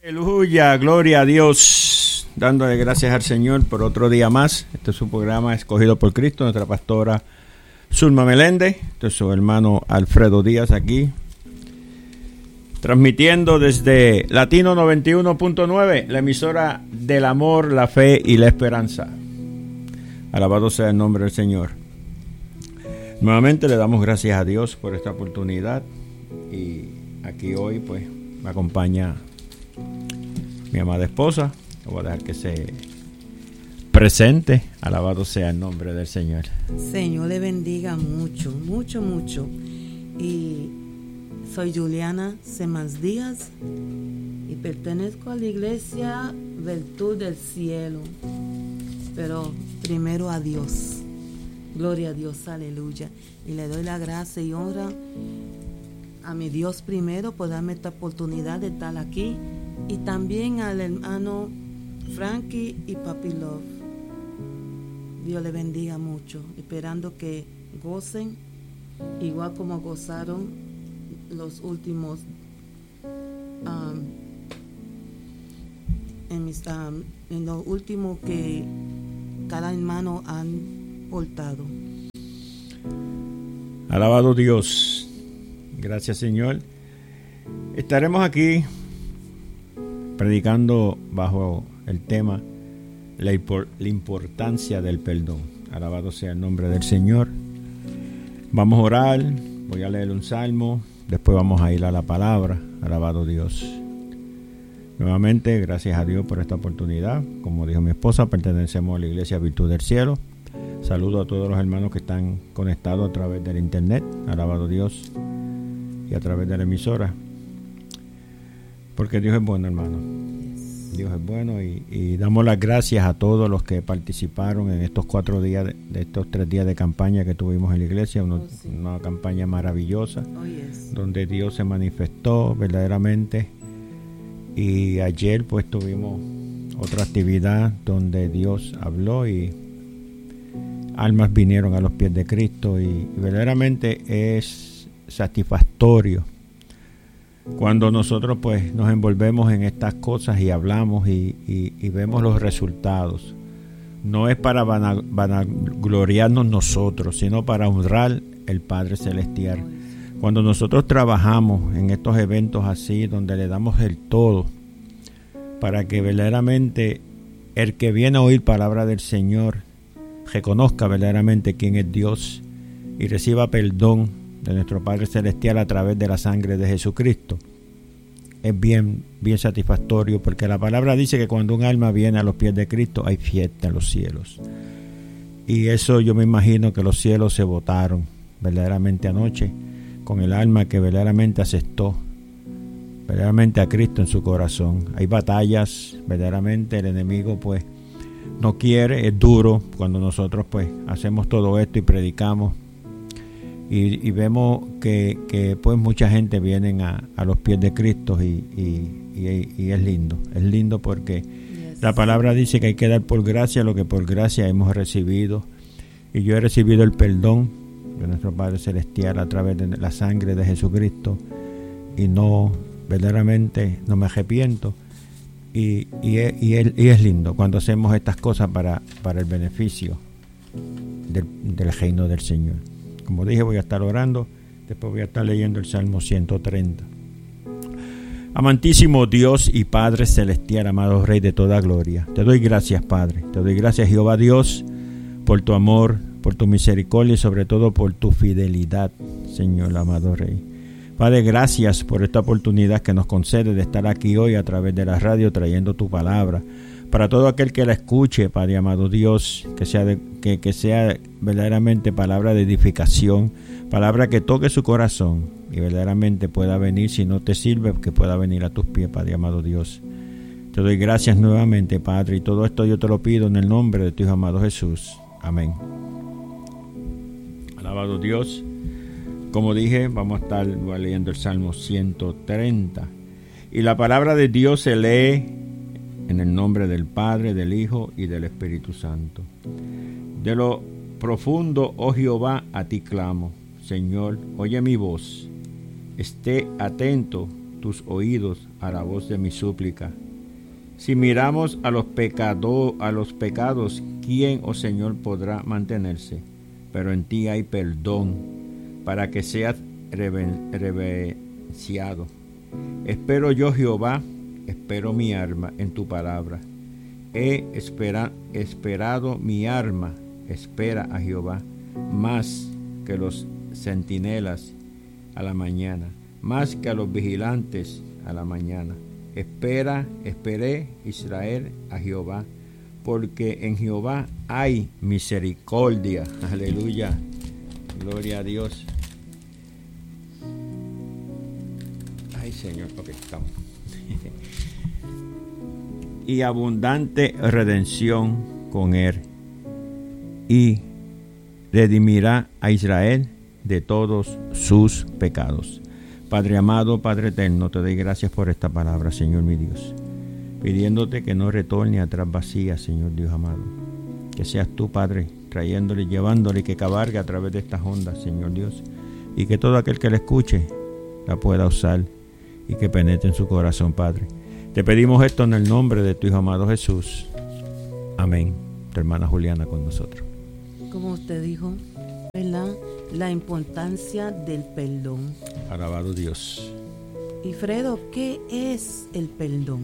Aleluya, gloria a Dios, dándole gracias al Señor por otro día más. Este es su programa Escogido por Cristo, nuestra pastora Zulma Meléndez, este es su hermano Alfredo Díaz aquí, transmitiendo desde Latino 91.9, la emisora del amor, la fe y la esperanza. Alabado sea el nombre del Señor. Nuevamente le damos gracias a Dios por esta oportunidad y aquí hoy pues me acompaña mi amada esposa. Le voy a dejar que se presente. Alabado sea el nombre del Señor. Señor le bendiga mucho, mucho, mucho. Y soy Juliana Semas Díaz y pertenezco a la iglesia Virtud del Cielo. Pero primero a Dios. Gloria a Dios, aleluya. Y le doy la gracia y honra a mi Dios primero por darme esta oportunidad de estar aquí. Y también al hermano Frankie y Papi Love. Dios le bendiga mucho, esperando que gocen igual como gozaron los últimos en lo último que cada hermano han portado. Alabado Dios, gracias Señor. Estaremos aquí predicando bajo el tema la importancia del perdón. Alabado sea el nombre del Señor. Vamos a orar, voy a leer un salmo, después vamos a ir a la palabra. Alabado Dios. Nuevamente, gracias a Dios por esta oportunidad. Como dijo mi esposa, pertenecemos a la iglesia Virtud del Cielo. Saludo a todos los hermanos que están conectados a través del internet. Alabado Dios. Y a través de la emisora. Porque Dios es bueno, hermano. Dios es bueno y damos las gracias a todos los que participaron en estos 4 días, de estos 3 días de campaña que tuvimos en la iglesia. Una campaña maravillosa, donde Dios se manifestó verdaderamente. Y ayer pues tuvimos otra actividad donde Dios habló y almas vinieron a los pies de Cristo y verdaderamente es satisfactorio cuando nosotros pues nos envolvemos en estas cosas y hablamos y vemos los resultados. No es para vanagloriarnos nosotros, sino para honrar el Padre Celestial. Cuando nosotros trabajamos en estos eventos así, donde le damos el todo, para que verdaderamente el que viene a oír palabra del Señor reconozca verdaderamente quién es Dios y reciba perdón de nuestro Padre Celestial a través de la sangre de Jesucristo, es bien satisfactorio, porque la palabra dice que cuando un alma viene a los pies de Cristo hay fiesta en los cielos. Y eso yo me imagino que los cielos se botaron verdaderamente anoche con el alma que verdaderamente aceptó verdaderamente a Cristo en su corazón. Hay batallas, verdaderamente el enemigo pues no quiere, es duro cuando nosotros pues hacemos todo esto y predicamos y vemos que pues mucha gente viene a los pies de Cristo y es lindo porque la palabra dice que hay que dar por gracia lo que por gracia hemos recibido, y yo he recibido el perdón de nuestro Padre Celestial a través de la sangre de Jesucristo y verdaderamente no me arrepiento y es lindo cuando hacemos estas cosas para el beneficio del reino del Señor. Como dije, voy a estar orando, después voy a estar leyendo el Salmo 130. Amantísimo Dios y Padre Celestial, amado Rey de toda gloria, te doy gracias, Padre, te doy gracias, Jehová Dios, por tu amor, por tu misericordia y sobre todo por tu fidelidad, Señor amado Rey. Padre, gracias por esta oportunidad que nos concede de estar aquí hoy a través de la radio trayendo tu palabra. Para todo aquel que la escuche, Padre amado Dios, que sea verdaderamente palabra de edificación, palabra que toque su corazón y verdaderamente pueda venir, si no te sirve, que pueda venir a tus pies, Padre amado Dios. Te doy gracias nuevamente, Padre, y todo esto yo te lo pido en el nombre de tu Hijo amado Jesús. Amén. Alabado Dios. Como dije, vamos a estar leyendo el Salmo 130. Y la palabra de Dios se lee en el nombre del Padre, del Hijo y del Espíritu Santo. De lo profundo, oh Jehová, a ti clamo. Señor, oye mi voz. Esté atento tus oídos a la voz de mi súplica. Si miramos a los pecados, ¿quién, oh Señor, podrá mantenerse? Pero en ti hay perdón, para que seas reverenciado. Espero yo, Jehová, espero mi alma en tu palabra. He esperado mi alma, espera a Jehová, más que los centinelas a la mañana, más que a los vigilantes a la mañana. Esperé Israel a Jehová, porque en Jehová hay misericordia. Aleluya, gloria a Dios. Ay, Señor, ok, estamos. Y abundante redención con él, y redimirá a Israel de todos sus pecados. Padre amado, Padre eterno, te doy gracias por esta palabra, Señor mi Dios, pidiéndote que no retorne atrás vacía, Señor Dios amado, que seas tú, Padre, trayéndole, llevándole, que cabalgue a través de estas ondas, Señor Dios, y que todo aquel que la escuche la pueda usar y que penetre en su corazón, Padre. Te pedimos esto en el nombre de tu Hijo amado Jesús. Amén. Tu hermana Juliana con nosotros. Como usted dijo, ¿verdad? La importancia del perdón. Alabado Dios. Y Fredo, ¿qué es el perdón?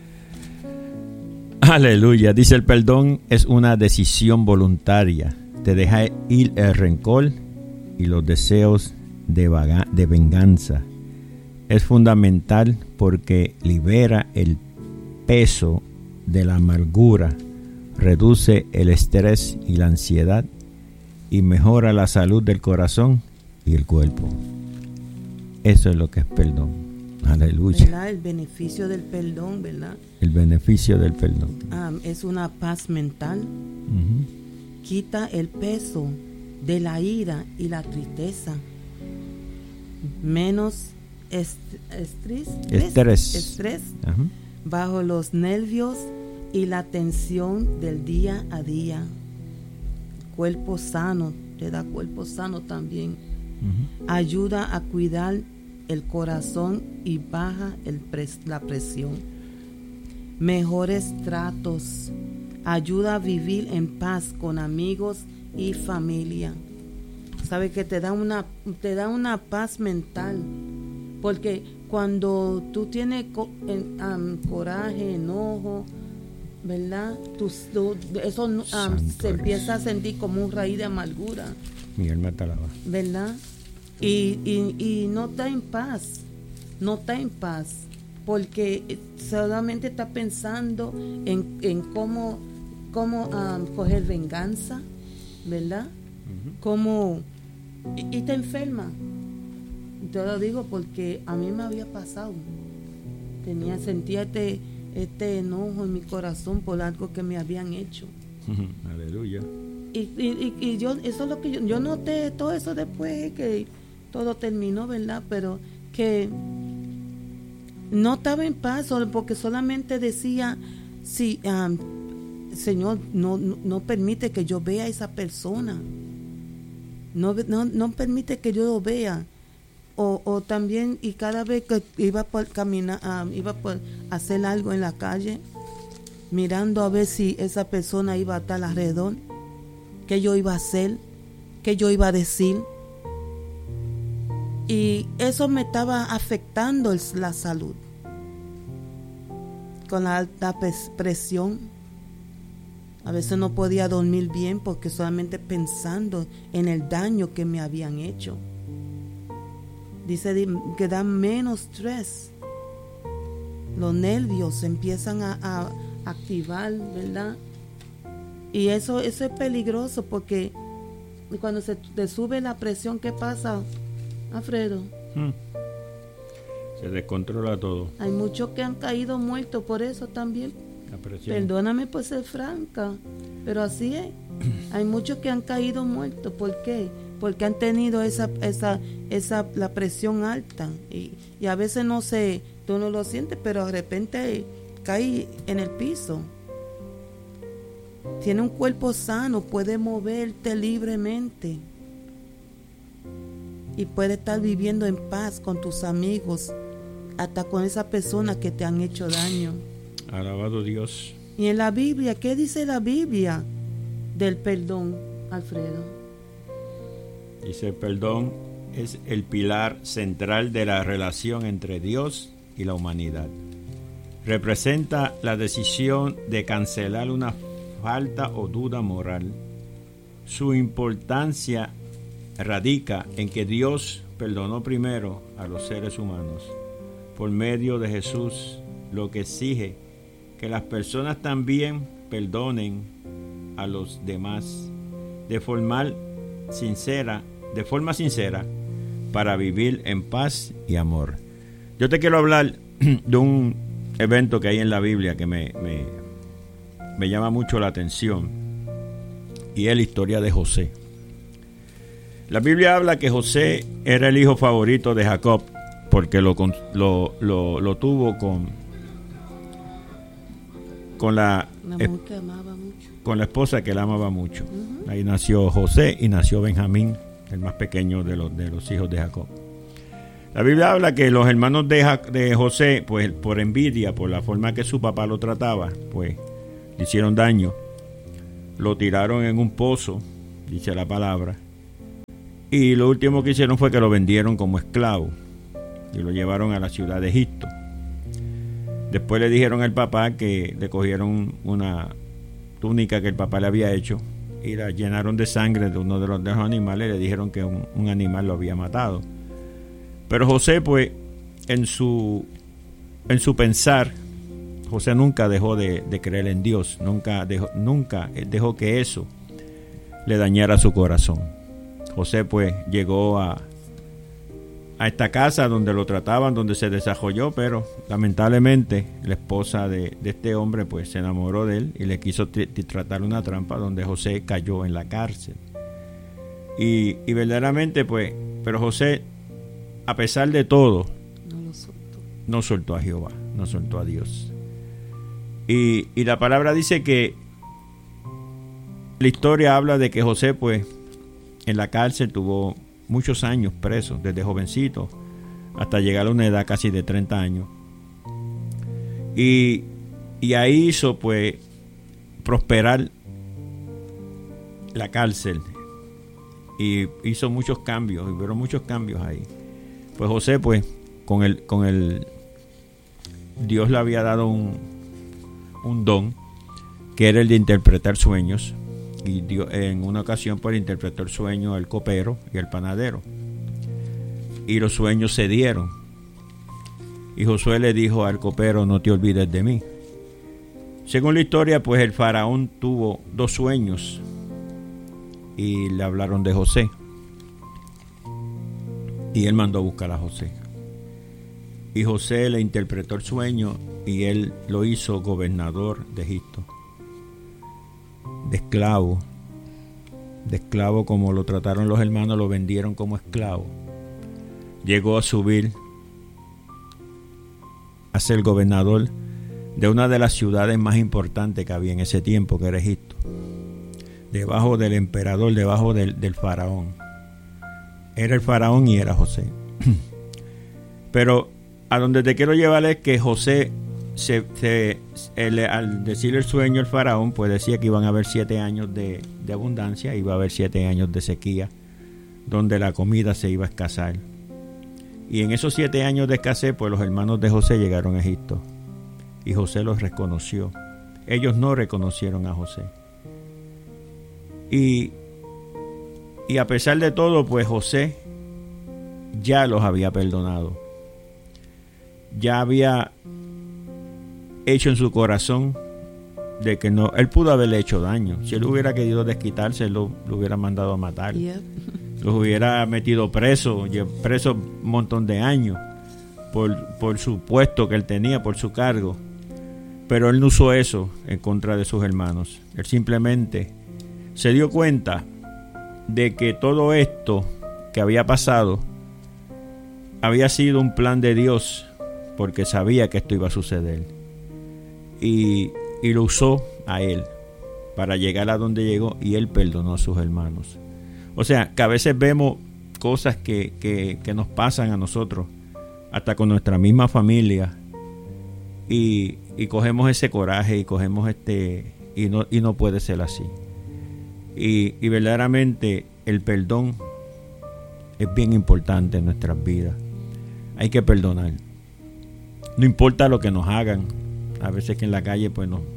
Aleluya. Dice: el perdón es una decisión voluntaria. Te deja ir el rencor y los deseos de venganza. Es fundamental porque libera el peso de la amargura, reduce el estrés y la ansiedad y mejora la salud del corazón y el cuerpo. Eso es lo que es perdón. Aleluya. ¿Verdad? El beneficio del perdón, ¿verdad? El beneficio del perdón. Es una paz mental. Quita el peso de la ira y la tristeza. Menos estrés bajo los nervios y la tensión del día a día. Cuerpo sano, te da cuerpo sano también. Ayuda a cuidar el corazón y baja la presión. Mejores tratos, ayuda a vivir en paz con amigos y familia. Sabe que te da una paz mental, porque cuando tú tienes coraje, enojo, ¿verdad? Eso se empieza a sentir como un raíz de amargura. Mi alma te alaba. ¿Verdad? Y no está en paz, porque solamente está pensando en cómo coger venganza, ¿verdad? Y te enferma. Te lo digo porque a mí me había pasado. Sentía este enojo en mi corazón por algo que me habían hecho. Aleluya. Y yo, eso es lo que yo noté, todo eso después que todo terminó, ¿verdad? Pero que no estaba en paz, porque solamente decía, sí, Señor, no permite que yo vea a esa persona. No permite que yo lo vea. O también, y cada vez que iba por caminar, iba por hacer algo en la calle, mirando a ver si esa persona iba a estar alrededor, qué yo iba a hacer, qué yo iba a decir. Y eso me estaba afectando la salud. Con la alta presión, a veces no podía dormir bien porque solamente pensando en el daño que me habían hecho. Dice que da menos estrés. Los nervios se empiezan a activar, ¿verdad? Y eso es peligroso, porque cuando se te sube la presión, ¿qué pasa, Alfredo? Se descontrola todo. Hay muchos que han caído muertos por eso también. La presión. Perdóname por ser franca, pero así es. Hay muchos que han caído muertos. ¿Por qué? Porque han tenido la presión alta. Y a veces tú no lo sientes, pero de repente cae en el piso. Tiene un cuerpo sano, puede moverte libremente. Y puede estar viviendo en paz con tus amigos, hasta con esa persona que te han hecho daño. Alabado Dios. Y en la Biblia, ¿qué dice la Biblia del perdón, Alfredo? Dice, el perdón es el pilar central de la relación entre Dios y la humanidad. Representa la decisión de cancelar una falta o duda moral. Su importancia radica en que Dios perdonó primero a los seres humanos por medio de Jesús, lo que exige que las personas también perdonen a los demás de forma sincera para vivir en paz y amor. Yo te quiero hablar de un evento que hay en la Biblia que me llama mucho la atención, y es la historia de José. La Biblia habla que José era el hijo favorito de Jacob porque lo tuvo con la mujer que amaba mucho, con la esposa que él amaba mucho. Ahí nació José y nació Benjamín, el más pequeño de los hijos de Jacob. La Biblia habla que los hermanos de José, pues por envidia, por la forma que su papá lo trataba, pues le hicieron daño. Lo tiraron en un pozo, dice la palabra. Y lo último que hicieron fue que lo vendieron como esclavo y lo llevaron a la ciudad de Egipto. Después le dijeron al papá que le cogieron una túnica que el papá le había hecho y la llenaron de sangre de uno de los animales y le dijeron que un animal lo había matado. Pero José, pues, en su pensar, José nunca dejó de creer en Dios, nunca dejó que eso le dañara su corazón. José, pues, llegó a esta casa donde lo trataban, donde se desarrolló, pero lamentablemente la esposa de este hombre, pues, se enamoró de él y le quiso tratar una trampa donde José cayó en la cárcel. Y verdaderamente, pues, pero José, a pesar de todo, no soltó a Jehová, no soltó a Dios. Y la palabra dice que la historia habla de que José, pues, en la cárcel tuvo muchos años preso, desde jovencito hasta llegar a una edad casi de 30 años. Y ahí hizo, pues, prosperar la cárcel. Y hizo muchos cambios, y hubo muchos cambios ahí. Pues José, pues, con el Dios le había dado un don, que era el de interpretar sueños. Y Dios, en una ocasión, pues, interpretó el sueño al copero y al panadero. Y los sueños se dieron. Y Josué le dijo al copero: no te olvides de mí. Según la historia, pues, el faraón tuvo 2 sueños y le hablaron de José. Y él mandó a buscar a José. Y José le interpretó el sueño y él lo hizo gobernador de Egipto. De esclavo como lo trataron los hermanos, lo vendieron como esclavo. Llegó a subir a ser gobernador de una de las ciudades más importantes que había en ese tiempo, que era Egipto, debajo del emperador, debajo del faraón. Era el faraón y era José. Pero a donde te quiero llevar es que José, al decir el sueño al faraón, pues decía que iban a haber 7 años de abundancia, iba a haber 7 años de sequía, donde la comida se iba a escasar. Y en esos 7 años de escasez, pues los hermanos de José llegaron a Egipto y José los reconoció. Ellos no reconocieron a José. Y a pesar de todo, pues José ya los había perdonado. Ya había hecho en su corazón de que no, él pudo haberle hecho daño. Si él hubiera querido desquitarse, lo hubiera mandado a matar. Yeah. Los hubiera metido preso un montón de años por su puesto que él tenía, por su cargo. Pero él no usó eso en contra de sus hermanos. Él simplemente se dio cuenta de que todo esto que había pasado había sido un plan de Dios, porque sabía que esto iba a suceder. Y lo usó a él para llegar a donde llegó, y él perdonó a sus hermanos. O sea, que a veces vemos cosas que nos pasan a nosotros hasta con nuestra misma familia, y cogemos ese coraje y cogemos y no puede ser así. Y verdaderamente el perdón es bien importante en nuestras vidas. Hay que perdonar. No importa lo que nos hagan. A veces que en la calle pues nos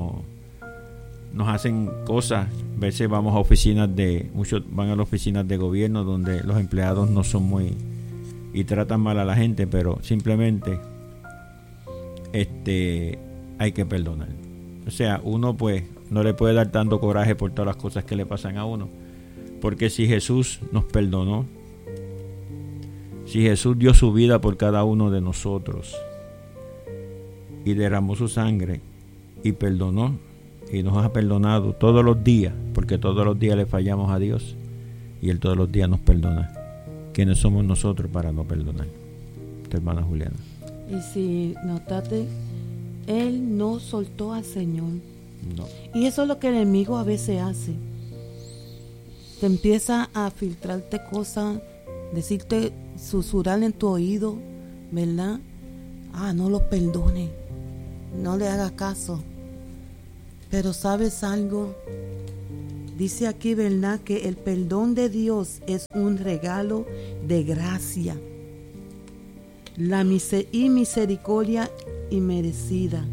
hacen cosas. A veces vamos a muchos van a las oficinas de gobierno donde los empleados no son muy y tratan mal a la gente, pero simplemente hay que perdonar. O sea, uno pues no le puede dar tanto coraje por todas las cosas que le pasan a uno, porque si Jesús nos perdonó, si Jesús dio su vida por cada uno de nosotros y derramó su sangre y perdonó y nos ha perdonado todos los días, porque todos los días le fallamos a Dios y Él todos los días nos perdona. ¿Quiénes somos nosotros para no perdonar? Tu hermana Juliana. Y si notaste, Él no soltó al Señor. No. Y eso es lo que el enemigo a veces hace. Te empieza a filtrarte cosas, decirte, susurrar en tu oído, ¿verdad? No lo perdone, no le haga caso. Pero ¿sabes algo? Dice aquí, ¿verdad?, que el perdón de Dios es un regalo de gracia. La misericordia inmerecida.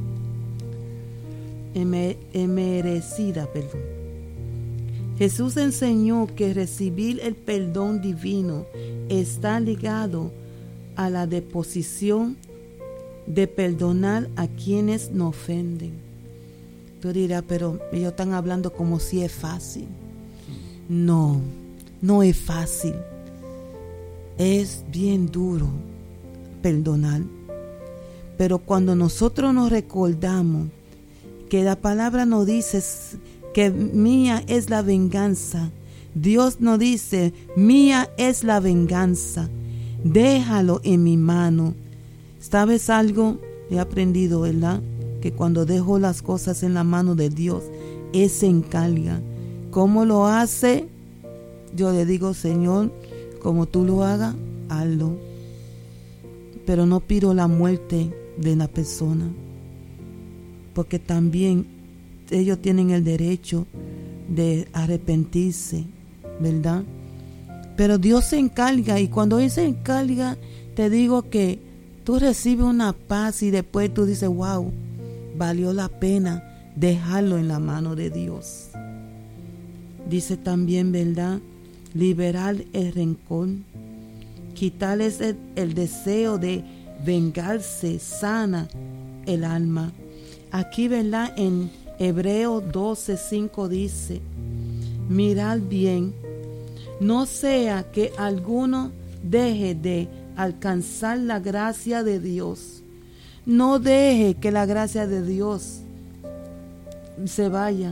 Perdón. Jesús enseñó que recibir el perdón divino está ligado a la disposición de perdonar a quienes nos ofenden. Tú dirás, pero ellos están hablando como si es fácil. No es fácil. Es bien duro perdonar. Pero cuando nosotros nos recordamos que la palabra nos dice que mía es la venganza, Dios nos dice, mía es la venganza, déjalo en mi mano. ¿Sabes algo? He aprendido, ¿verdad?, que cuando dejo las cosas en la mano de Dios, Él se encarga. ¿Cómo lo hace? Yo le digo, Señor, como tú lo hagas, hazlo. Pero no pido la muerte de la persona, porque también ellos tienen el derecho de arrepentirse, ¿verdad? Pero Dios se encarga, y cuando Él se encarga, te digo que tú recibes una paz y después tú dices, wow, valió la pena dejarlo en la mano de Dios. Dice también, ¿verdad?, liberar el rencor, quitarles el deseo de vengarse, sana el alma. Aquí, ¿verdad?, en Hebreos 12:5 dice, mirad bien, no sea que alguno deje de alcanzar la gracia de Dios. No deje que la gracia de Dios se vaya.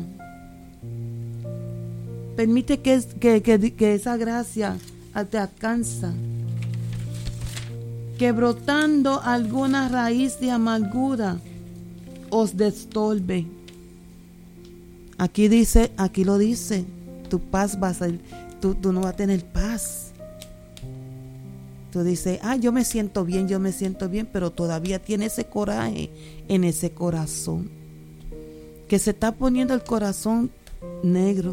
Permite que esa gracia te alcanza. Que brotando alguna raíz de amargura os destorbe. Aquí lo dice, tu paz tú no vas a tener paz. Tú dices, yo me siento bien, pero todavía tiene ese coraje en ese corazón, que se está poniendo el corazón negro.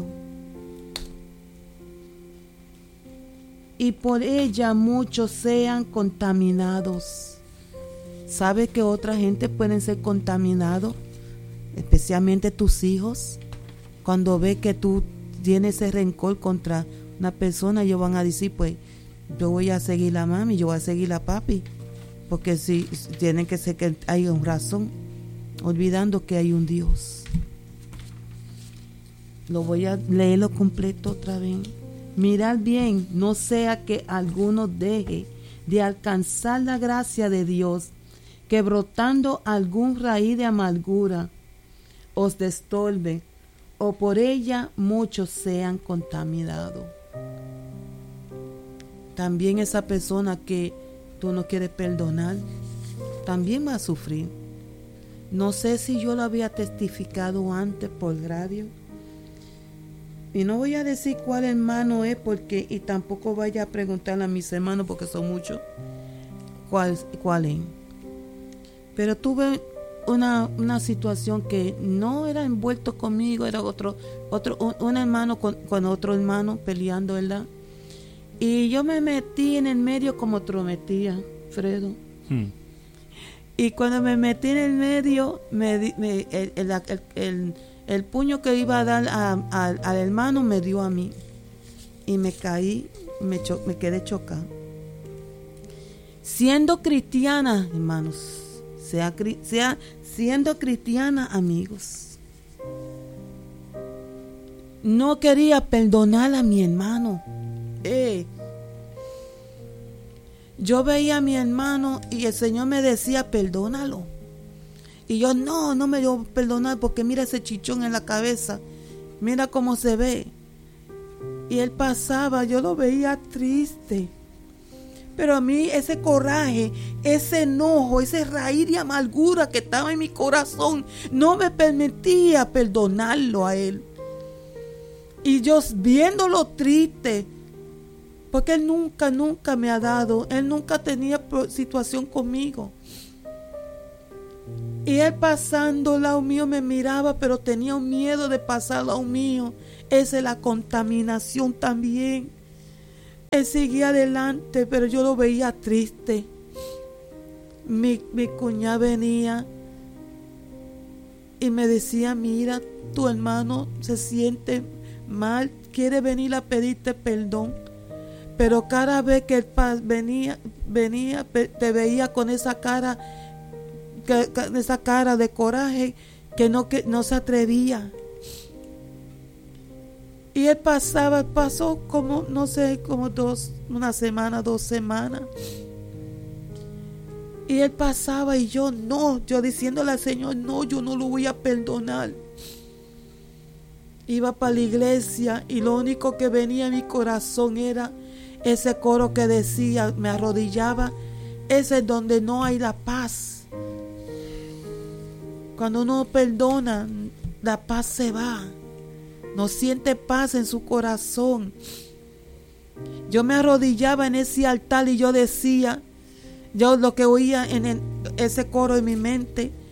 Y por ella muchos sean contaminados. ¿Sabe que otra gente pueden ser contaminados? Especialmente tus hijos. Cuando ve que tú tienes ese rencor contra una persona, ellos van a decir, pues, yo voy a seguir a mami, yo voy a seguir a papi, porque si tienen que ser que hay una razón, olvidando que hay un Dios. Lo voy a leerlo completo otra vez. Mirad bien, no sea que alguno deje de alcanzar la gracia de Dios, que brotando algún raíz de amargura os destorbe, o por ella muchos sean contaminados. También esa persona que tú no quieres perdonar, también va a sufrir. No sé si yo lo había testificado antes por radio. Y no voy a decir cuál hermano es, y tampoco vaya a preguntarle a mis hermanos porque son muchos. cuál es. Pero tuve una situación que no era envuelto conmigo, era un hermano con otro hermano peleando, ¿verdad? Y yo me metí en el medio como trometía, Fredo. Y cuando me metí en el medio, el puño que iba a dar al hermano me dio a mí. Y me caí, me quedé chocada. Siendo cristiana, hermanos, siendo cristiana, amigos, no quería perdonar a mi hermano. Yo veía a mi hermano y el Señor me decía, perdónalo. Y yo, no me dio perdonar porque mira ese chichón en la cabeza, mira cómo se ve. Y él pasaba, yo lo veía triste. Pero a mí ese coraje, ese enojo, ese raíz de amargura que estaba en mi corazón no me permitía perdonarlo a él. Y yo viéndolo triste, porque él nunca me ha dado, él nunca tenía situación conmigo. Y él pasando al lado mío me miraba, pero tenía un miedo de pasar al lado mío. Esa es la contaminación también. Él seguía adelante, pero yo lo veía triste. Mi cuñada venía y me decía, mira, tu hermano se siente mal, quiere venir a pedirte perdón. Pero cada vez que él venía, te veía con esa cara de coraje que no se atrevía. Y él pasó como, no sé, como 2 semanas. Y él pasaba y yo diciéndole al Señor, no, yo no lo voy a perdonar. Iba para la iglesia y lo único que venía a mi corazón era ese coro que decía, me arrodillaba, ese es donde no hay la paz. Cuando uno perdona, la paz se va. No siente paz en su corazón. Yo me arrodillaba en ese altar y yo decía, yo lo que oía en ese coro en mi mente,